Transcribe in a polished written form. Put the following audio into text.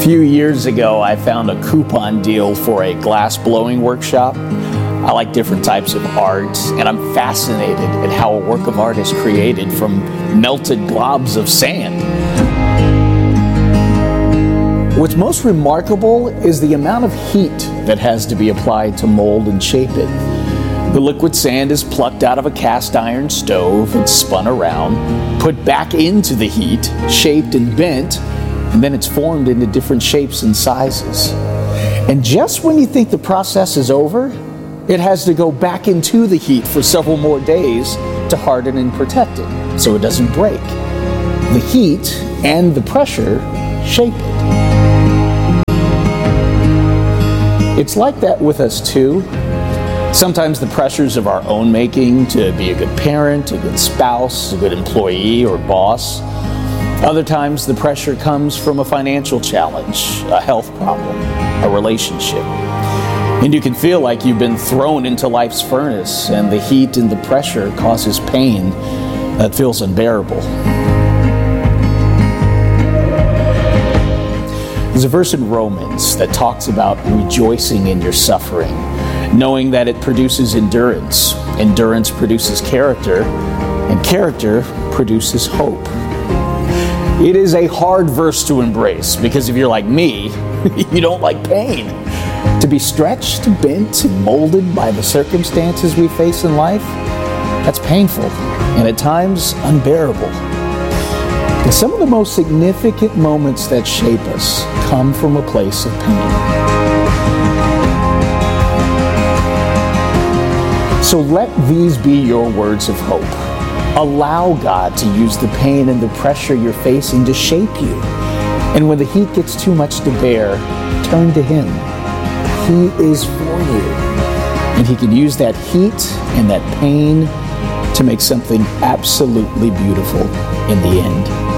few years ago, I found a coupon deal for a glass blowing workshop. I like different types of art, and I'm fascinated at how a work of art is created from melted globs of sand. What's most remarkable is the amount of heat that has to be applied to mold and shape it. The liquid sand is plucked out of a cast iron stove and spun around, put back into the heat, shaped and bent, and then it's formed into different shapes and sizes. And just when you think the process is over, it has to go back into the heat for several more days to harden and protect it so it doesn't break. The heat and the pressure shape it. It's like that with us too. Sometimes the pressures of our own making to be a good parent, a good spouse, a good employee or boss. Other times the pressure comes from a financial challenge, a health problem, a relationship. And you can feel like you've been thrown into life's furnace, and the heat and the pressure causes pain that feels unbearable. There's a verse in Romans that talks about rejoicing in your suffering, knowing that it produces endurance. Endurance produces character, and character produces hope. It is a hard verse to embrace because if you're like me, you don't like pain. To be stretched, bent, and molded by the circumstances we face in life, that's painful and at times unbearable. But some of the most significant moments that shape us come from a place of pain. So let these be your words of hope. Allow God to use the pain and the pressure you're facing to shape you. And when the heat gets too much to bear, turn to Him. He is for you. And He can use that heat and that pain to make something absolutely beautiful in the end.